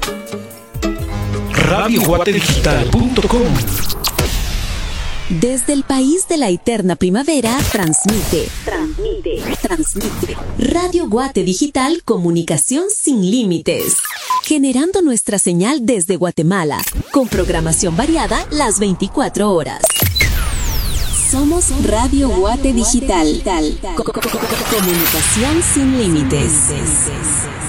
RadioGuateDigital.com. Desde el país de la eterna primavera, transmite. Radio Guate Digital, comunicación sin límites. Generando nuestra señal desde Guatemala, con programación variada las 24 horas. Somos Radio Guate Digital. Comunicación sin límites.